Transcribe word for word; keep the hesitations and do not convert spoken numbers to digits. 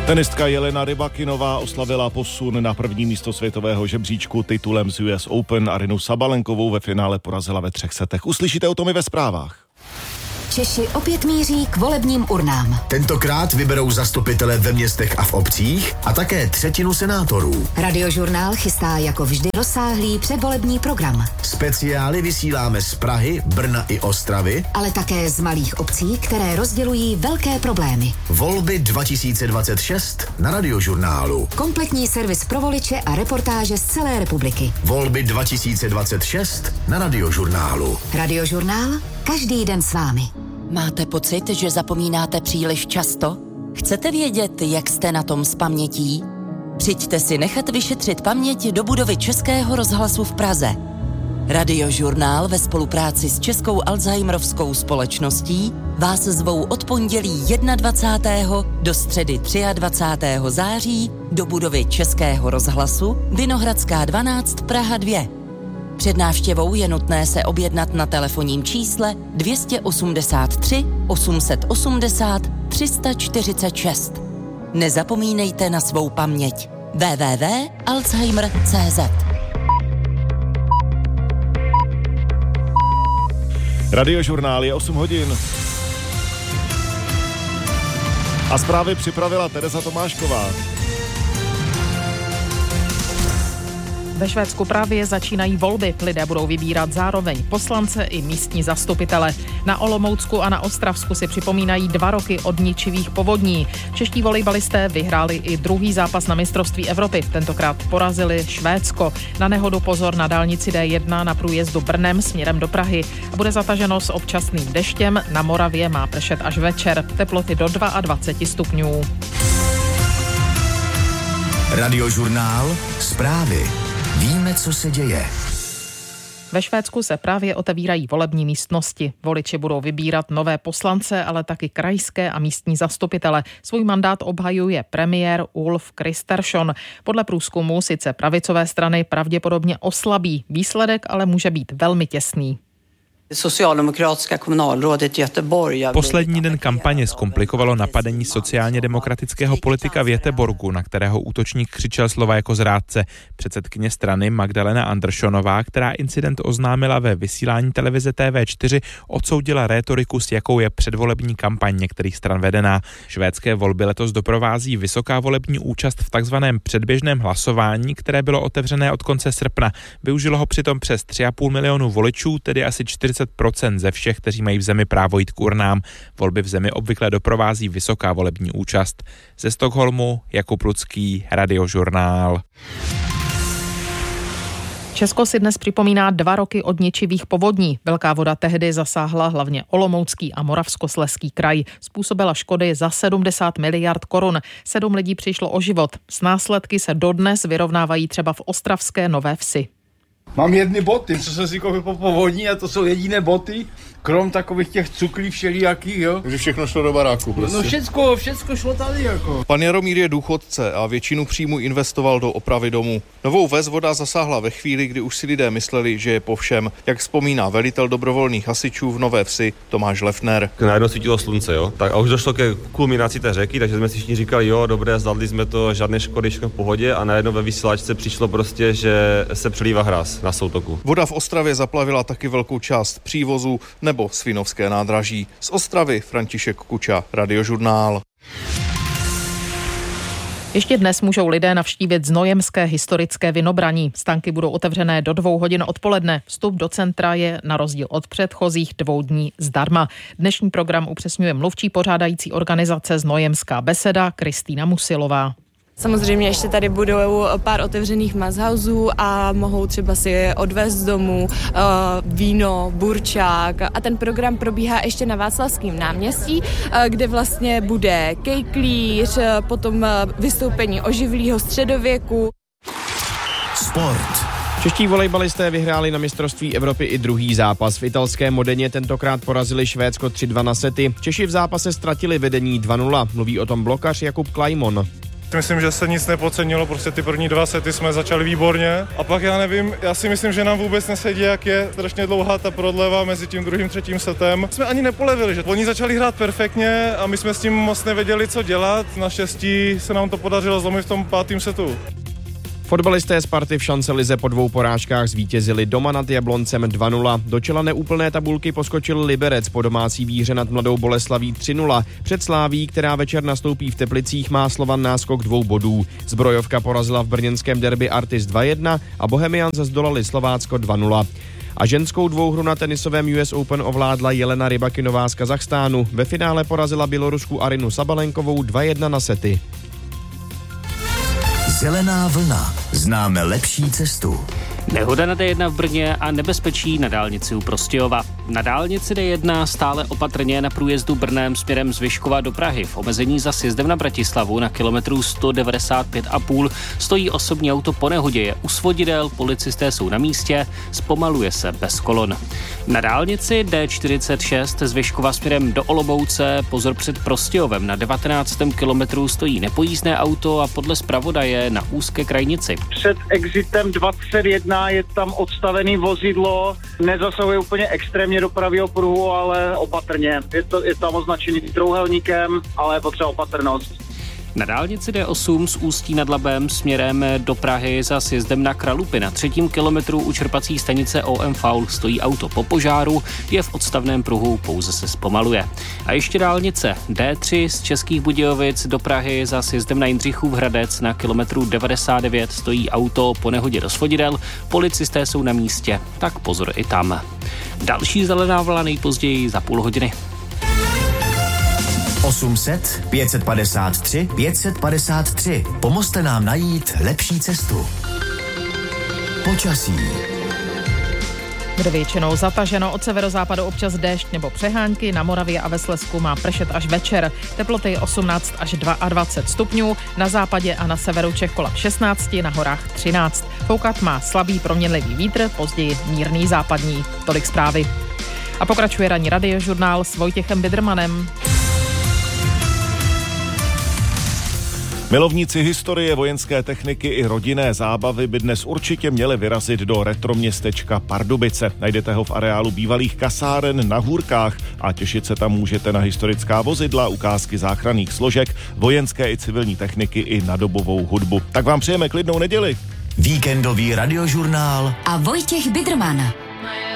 Tenistka Jelena Rybakinová oslavila posun na první místo světového žebříčku titulem z U S Open. Arynu Sabalenkovou ve finále porazila ve třech setech. Uslyšíte o tom i ve zprávách. Češi opět míří k volebním urnám. Tentokrát vyberou zastupitele ve městech a v obcích a také třetinu senátorů. Radiožurnál chystá jako vždy rozsáhlý předvolební program. Speciály vysíláme z Prahy, Brna i Ostravy, ale také z malých obcí, které rozdělují velké problémy. Volby dva tisíce dvacet šest na Radiožurnálu. Kompletní servis pro voliče a reportáže z celé republiky. Volby dva tisíce dvacet šest na Radiožurnálu. Radiožurnál každý den s vámi. Máte pocit, že zapomínáte příliš často? Chcete vědět, jak jste na tom s pamětí? Přijďte si nechat vyšetřit paměť do budovy Českého rozhlasu v Praze. Radiožurnál ve spolupráci s Českou Alzheimerovskou společností vás zvou od pondělí dvacátého prvního do středy dvacátého třetího září do budovy Českého rozhlasu Vinohradská dvanáct Praha dva. Před návštěvou je nutné se objednat na telefonním čísle dvě stě osmdesát tři osm set osmdesát tři sta čtyřicet šest. Nezapomínejte na svou paměť. w w w tečka alzheimer tečka c z Radiožurnál je osm hodin. A zprávy připravila Tereza Tomášková. Ve Švédsku právě začínají volby. Lidé budou vybírat zároveň poslance i místní zastupitele. Na Olomoucku a na Ostravsku si připomínají dva roky od ničivých povodní. Čeští volejbalisté vyhráli i druhý zápas na mistrovství Evropy. Tentokrát porazili Švédsko. Na nehodu pozor na dálnici D jedna na průjezdu Brnem směrem do Prahy. A bude zataženo s občasným deštěm. Na Moravě má pršet až večer. Teploty do dvacet dva stupňů. Radiožurnál, zprávy. Víme, co se děje. Ve Švédsku se právě otevírají volební místnosti. Voliči budou vybírat nové poslance, ale taky krajské a místní zastupitele. Svůj mandát obhajuje premiér Ulf Kristersson. Podle průzkumu sice pravicové strany pravděpodobně oslabí. Výsledek ale může být velmi těsný. Poslední den kampaně zkomplikovalo napadení sociálně demokratického politika v Göteborgu, na kterého útočník křičel slova jako zrádce. Předsedkyně strany Magdalena Anderssonová, která incident oznámila ve vysílání televize T V čtyři, odsoudila rétoriku, s jakou je předvolební kampaň některých stran vedená. Švédské volby letos doprovází vysoká volební účast v takzvaném předběžném hlasování, které bylo otevřené od konce srpna. Využilo ho přitom přes tři a půl milionu voličů, tedy asi čtyřicet procent ze všech, kteří mají v zemi právo jít k urnám. Volby v zemi obvykle doprovází vysoká volební účast. Ze Stockholmu Jakub Lucký, Radiožurnál. Česko si dnes připomíná dva roky od ničivých povodní. Velká voda tehdy zasáhla hlavně Olomoucký a Moravskoslezský kraj. Způsobila škody za sedmdesát miliard korun. Sedm lidí přišlo o život. S následky se dodnes vyrovnávají třeba v ostravské Nové Vsi. Mám jedny boty, co jsem si koupil po povodní a to jsou jediné boty, krom takových těch cuklí všelijakých, jo. Takže všechno šlo do baráku prostě. No všecko, všecko šlo tady jako. Pan Jaromír je důchodce a většinu příjmu investoval do opravy domu. Novou Ves voda zasáhla ve chvíli, kdy už si lidé mysleli, že je po všem. Jak vzpomíná velitel dobrovolných hasičů v Nové Vsi Tomáš Lefner. Najednou svítilo slunce, jo. Tak a už došlo ke kulminaci té řeky, takže jsme si všichni říkali, jo, dobré, zvládli jsme to, žádné škody, všechno v pohodě a najednou ve vysílačce přišlo prostě, že se přelívá hráz na soutoku. Voda v Ostravě zaplavila taky velkou část přívozu nebo Svinovské nádraží. Z Ostravy František Kuča, Radiožurnál. Ještě dnes můžou lidé navštívit znojemské historické Vinobraní. Stánky budou otevřené do dvou hodin odpoledne. Vstup do centra je na rozdíl od předchozích dvou dní zdarma. Dnešní program upřesňuje mluvčí pořádající organizace Znojemská beseda Kristýna Musilová. Samozřejmě ještě tady budou pár otevřených mazhausů a mohou třeba si odvést z domu uh, víno, burčák a ten program probíhá ještě na Václavském náměstí, uh, kde vlastně bude kejklíř, potom uh, vystoupení oživlého středověku. Sport. Čeští volejbalisté vyhráli na mistrovství Evropy i druhý zápas. V italské Modeně tentokrát porazili Švédsko tři dva na sety. Češi v zápase ztratili vedení dva nula. Mluví o tom blokař Jakub Klajmon. Myslím, že se nic nepodcenilo, prostě ty první dva sety jsme začali výborně a pak já nevím, já si myslím, že nám vůbec nesedí, jak je strašně dlouhá ta prodleva mezi tím druhým třetím setem. Jsme ani nepolevili, že oni začali hrát perfektně a my jsme s tím moc nevěděli, co dělat. Naštěstí se nám to podařilo zlomit v tom pátém setu. Fotbalisté Sparty v šancelize po dvou porážkách zvítězili doma nad Jabloncem dva nula. Do čela neúplné tabulky poskočil Liberec po domácí výhře nad Mladou Boleslaví tři nula. Před Sláví, která večer nastoupí v Teplicích, má Slovan náskok dvou bodů. Zbrojovka porazila v brněnském derby Artis dva jedna a Bohemians zdolali Slovácko dva nula. A ženskou dvouhru na tenisovém U S Open ovládla Jelena Rybakinová z Kazachstánu. Ve finále porazila Bělorusku Arinu Sabalenkovou dva jedna na sety. Zelená vlna. Známe lepší cestu. Nehoda na D jedna v Brně a nebezpečí na dálnici u Prostějova. Na dálnici D jedna stále opatrně na průjezdu Brnem směrem z Vyškova do Prahy. V omezení za sjezdem na Bratislavu na kilometru sto devadesát pět a půl stojí osobní auto po nehodě. Je u svodidel, policisté jsou na místě, zpomaluje se bez kolon. Na dálnici D čtyřicet šest z Vyškova směrem do Olomouce pozor před Prostějovem. Na devatenáctém kilometru stojí nepojízdné auto a podle zpravodaje na úzké krajnici. Před exitem dvacet jedna je tam odstavený vozidlo, nezasahuje úplně extrémně do pravého pruhu, ale opatrně. Je, to, je tam označený trouhelníkem, ale je potřeba opatrnost. Na dálnici D osm z Ústí nad Labem směrem do Prahy za sjezdem na Kralupy na třetím kilometru u čerpací stanice O M Faul stojí auto po požáru, je v odstavném pruhu, pouze se zpomaluje. A ještě dálnice D tři z Českých Budějovic do Prahy za sjezdem na Jindřichův Hradec na kilometru devadesát devět stojí auto po nehodě do svodidel, policisté jsou na místě, tak pozor i tam. Další zelená vlna nejpozději za půl hodiny. osm set, pět set padesát tři, pět set padesát tři. Pomozte nám najít lepší cestu. Počasí. Bude většinou zataženo, od severozápadu občas déšť nebo přehánky, na Moravě a ve Slezsku má pršet až večer. Teploty osmnáct až dvacet dva stupňů, na západě a na severu Čech kolem šestnáct, na horách třináct. Foukat má slabý proměnlivý vítr, později mírný západní. Tolik zprávy. A pokračuje ranní radiožurnál s Vojtěchem Bidrmanem. Milovníci historie, vojenské techniky i rodinné zábavy by dnes určitě měli vyrazit do retroměstečka Pardubice. Najdete ho v areálu bývalých kasáren na Hůrkách a těšit se tam můžete na historická vozidla, ukázky záchranných složek, vojenské i civilní techniky i na dobovou hudbu. Tak vám přejeme klidnou neděli. Víkendový radiožurnál a Vojtěch Bidrman.